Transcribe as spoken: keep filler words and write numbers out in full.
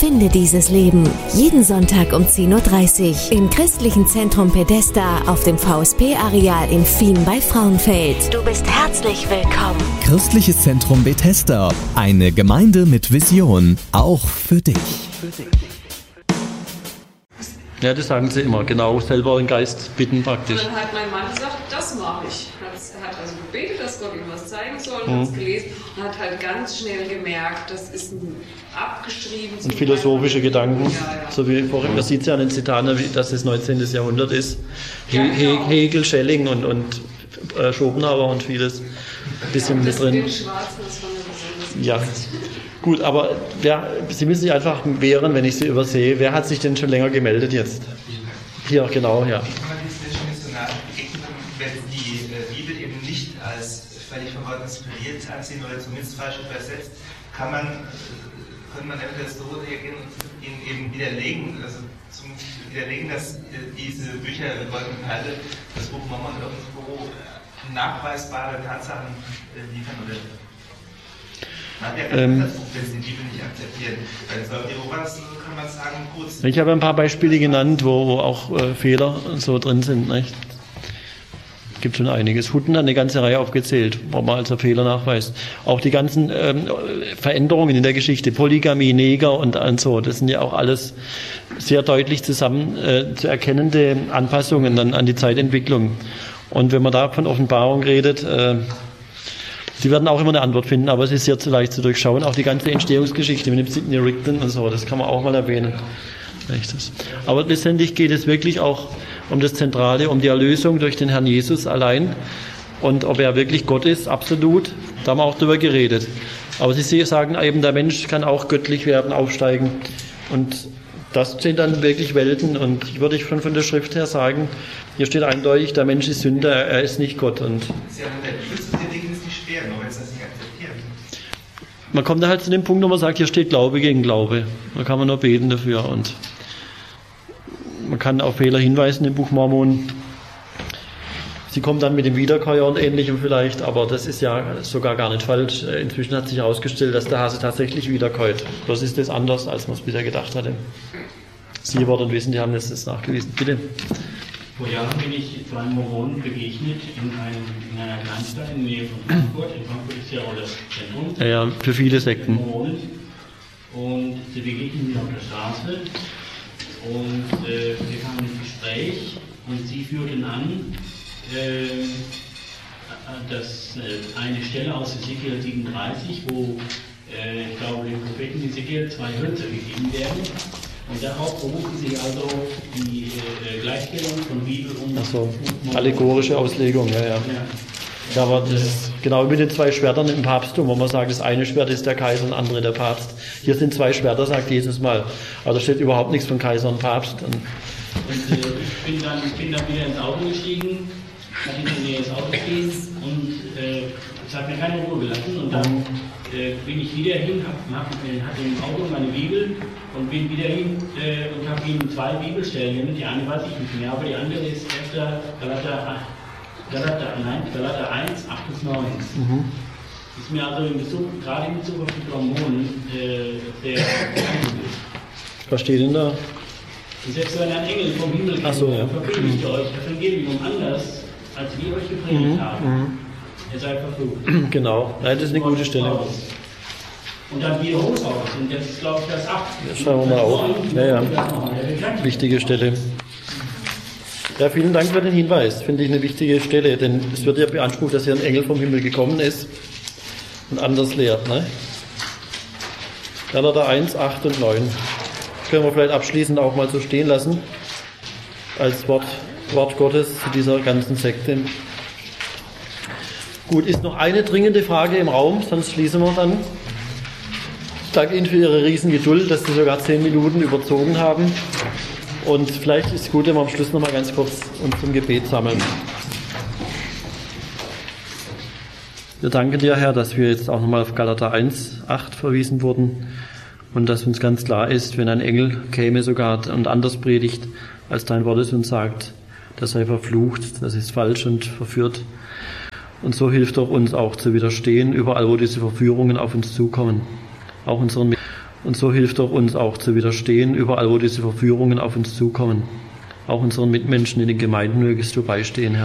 Finde dieses Leben. Jeden Sonntag um zehn Uhr dreißig im Christlichen Zentrum Bethesda auf dem V S P-Areal in Fien bei Frauenfeld. Du bist herzlich willkommen. Christliches Zentrum Bethesda. Eine Gemeinde mit Vision. Auch für dich. Ja, das sagen sie immer, genau, selber den Geist bitten praktisch. Und dann hat mein Mann gesagt, das mache ich. Er hat also gebetet, dass Gott ihm was zeigen soll, mhm. hat es gelesen und hat halt ganz schnell gemerkt, das ist ein abgeschrieben. Und philosophische Gedanken, ja, ja. so wie vorhin, man sieht es ja an den Zitaten, dass das neunzehnten Jahrhundert ist. Ja, He genau. Hegel, Schelling und, und äh, Schopenhauer und vieles. Ein bisschen ja, mit drin. Das Schwarzen, das war mir besonders Ja. Gut, aber wer, Sie müssen sich einfach wehren, wenn ich Sie übersehe. Wer hat sich denn schon länger gemeldet jetzt? Hier, genau, ja. Wenn die Bibel eben nicht als völlig von Gott inspiriert ansehen oder zumindest falsch übersetzt, kann man, könnte man eventuell so reagieren und ihn eben widerlegen, also zum widerlegen, dass diese Bücher Gold und Perle, das Buch Mormon irgendwo nachweisbare Tatsachen liefern oder man hat ja kein ähm, das Buch, wenn sie die Bibel nicht akzeptieren. Bei den Zeugen Jehovas kann man sagen, kurz. Ich habe ein paar Beispiele genannt, wo, wo auch äh, Fehler so drin sind, nicht? Es gibt schon einiges. Hutten hat eine ganze Reihe aufgezählt, wo man also Fehler nachweist. Auch die ganzen ähm, Veränderungen in der Geschichte, Polygamie, Neger und, und so, das sind ja auch alles sehr deutlich zusammen äh, zu erkennende Anpassungen dann an die Zeitentwicklung. Und wenn man da von Offenbarung redet, äh, Sie werden auch immer eine Antwort finden, aber es ist sehr zu leicht zu durchschauen. Auch die ganze Entstehungsgeschichte mit dem Sidney Rigdon und so, das kann man auch mal erwähnen. Aber letztendlich geht es wirklich auch um das Zentrale, um die Erlösung durch den Herrn Jesus allein. Und ob er wirklich Gott ist, absolut, da haben wir auch drüber geredet. Aber Sie sagen eben, der Mensch kann auch göttlich werden, aufsteigen. Und das sind dann wirklich Welten. Und ich würde schon von der Schrift her sagen, hier steht eindeutig, der Mensch ist Sünder, er ist nicht Gott. Und Sie haben in der Bibel zu den Dingen ist nicht schwer, nur wenn es das nicht akzeptieren. Man kommt da halt zu dem Punkt, wo man sagt, hier steht Glaube gegen Glaube. Da kann man nur beten dafür. Und man kann auf Fehler hinweisen im Buch Mormon. Sie kommen dann mit dem Wiederkäuer und Ähnlichem vielleicht, aber das ist ja sogar gar nicht falsch. Inzwischen hat sich herausgestellt, dass der Hase tatsächlich wiederkäut. Das ist das anders, als man es bisher gedacht hatte. Sie, Wort und Wissen, die haben jetzt das nachgewiesen. Bitte. Vor Jahren bin ich zwei Mormonen begegnet in, einem, in einer Kleinstadt in der Nähe von Frankfurt. In Frankfurt ist ja auch das Zentrum. Ja, ja, für viele Sekten. Mormonen. Und sie begegnen mir auf der Straße. Und äh, wir kamen ins Gespräch und sie führten an, äh, dass äh, eine Stelle aus Ezekiel siebenunddreißig, wo äh, ich glaube dem Propheten Ezekiel zwei Hölzer gegeben werden. Und darauf berufen sie also die äh, Gleichstellung von Bibel und... Ach so, allegorische Auslegung, ja, ja. ja. Ja, aber das ist genau wie mit den zwei Schwertern im Papsttum, wo man sagt, das eine Schwert ist der Kaiser und das andere der Papst. Hier sind zwei Schwerter, sagt Jesus mal. Aber da steht überhaupt nichts von Kaiser und Papst. Und, und äh, ich bin dann, bin dann wieder ins Auto gestiegen, nach hinter mir ins Auto gestiegen und äh, es hat mir keine Ruhe gelassen. Und dann äh, bin ich wieder hin, hab, hab, hatte im Auto meine Bibel und bin wieder hin äh, und habe ihm zwei Bibelstellen genannt. Die eine weiß ich nicht mehr, aber die andere ist erster Galater acht. Galater, nein, Galater eins, acht bis neun. Mhm. Ist mir also in Bezug, gerade in Bezug auf die Mormonen äh, sehr wichtig. Was steht denn da? Und selbst wenn ein Engel vom Himmel kommt, so, ja. verkündigt euch Evangelium anders, als wir euch gepredigt mhm. haben. Mhm. Ihr seid verflucht. Genau, nein, das ist eine gute Stelle. Und dann wieder hoch aus. Und das ist, glaube ich, das acht. Das schauen wir mal auf. Ja, ja. Wichtige Stelle. Ja, vielen Dank für den Hinweis. Finde ich eine wichtige Stelle, denn es wird ja beansprucht, dass hier ein Engel vom Himmel gekommen ist und anders lehrt. Ne? Galater eins, acht und neun. Können wir vielleicht abschließend auch mal so stehen lassen, als Wort, Wort Gottes zu dieser ganzen Sekte. Gut, ist noch eine dringende Frage im Raum, sonst schließen wir dann. Ich danke Ihnen für Ihre Riesengeduld, dass Sie sogar zehn Minuten überzogen haben. Und vielleicht ist es gut, wenn wir am Schluss noch mal ganz kurz uns zum Gebet sammeln. Wir danken dir, Herr, dass wir jetzt auch nochmal auf Galater eins, acht verwiesen wurden und dass uns ganz klar ist, wenn ein Engel käme sogar und anders predigt, als dein Wort es uns sagt, das sei verflucht, das ist falsch und verführt. Und so hilft doch uns auch zu widerstehen, überall wo diese Verführungen auf uns zukommen, auch unseren Und so hilft doch uns auch zu widerstehen, überall wo diese Verführungen auf uns zukommen. Auch unseren Mitmenschen in den Gemeinden mögest du beistehen, Herr.